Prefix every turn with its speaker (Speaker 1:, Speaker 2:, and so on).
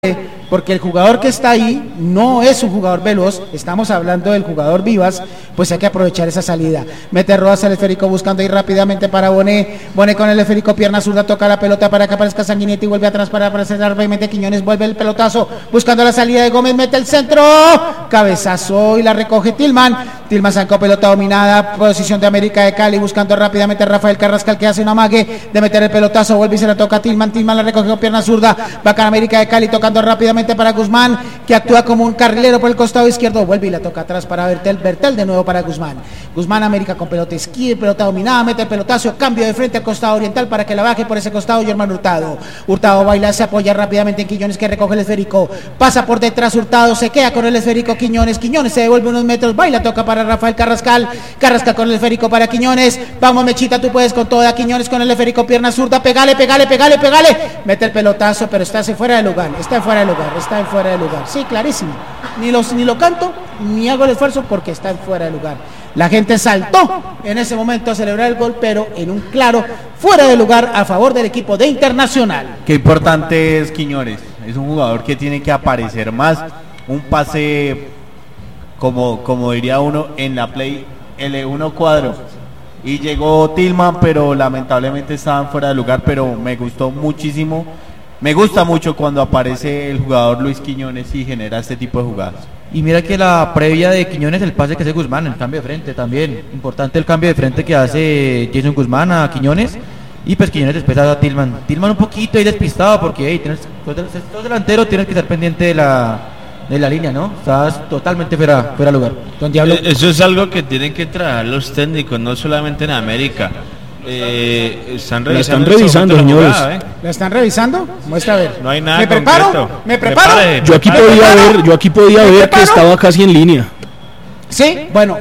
Speaker 1: porque el jugador que está ahí no es un jugador veloz, estamos hablando del jugador Vivas, pues hay que aprovechar esa salida. Mete Rodas el esférico buscando ir rápidamente para Bonet con el esférico, pierna zurda, toca la pelota para que aparezca Sanguinetti, vuelve atrás para cerrar, mete Quiñones, vuelve el pelotazo, buscando la salida de Gómez, mete el centro, cabezazo y la recoge Tillman sacó pelota dominada, posición de América de Cali, buscando rápidamente a Rafael Carrascal, que hace un amague de meter el pelotazo, vuelve y se la toca a Tillman la recoge con pierna zurda, va con América de Cali, tocando rápidamente para Guzmán, que actúa como un carrilero por el costado izquierdo, vuelve y la toca atrás para Bertel de nuevo para Guzmán, América con pelota izquierda, pelota dominada, mete el pelotazo, cambio de frente al costado oriental para que la baje por ese costado Germán Hurtado baila, se apoya rápidamente en Quiñones, que recoge el esférico, pasa por detrás Hurtado, se queda con el esférico Quiñones se devuelve unos metros, baila, toca para Rafael Carrascal con el esférico para Quiñones, vamos Mechita, tú puedes con toda, Quiñones con el esférico, pierna zurda, pegale, mete el pelotazo, pero está fuera de lugar, está en fuera de lugar, sí, clarísimo, ni lo canto, ni hago el esfuerzo porque está en fuera de lugar. La gente saltó en ese momento a celebrar el gol, pero en un claro fuera de lugar a favor del equipo de Internacional.
Speaker 2: Qué importante es Quiñones, es un jugador que tiene que aparecer más, un pase como diría uno en la play L1 cuadro, y llegó Tillman, pero lamentablemente estaban fuera de lugar, pero me gustó muchísimo. Me gusta mucho cuando aparece el jugador Luis Quiñones y genera este tipo de jugadas.
Speaker 3: Y mira que la previa de Quiñones, el pase que hace Guzmán, el cambio de frente también. Importante el cambio de frente que hace Jason Guzmán a Quiñones. Y pues Quiñones después a Tillman un poquito ahí despistado porque sos delantero, tienes que estar pendiente de la línea, ¿no? Estás totalmente fuera de lugar.
Speaker 4: Eso es algo que tienen que trabajar los técnicos, no solamente en América. Están revisando,
Speaker 1: señores. ¿La están revisando? Muestra a ver.
Speaker 4: No hay nada.
Speaker 1: ¿Me preparo?
Speaker 5: Yo aquí podía ver que estaba casi en línea.
Speaker 1: Sí, bueno.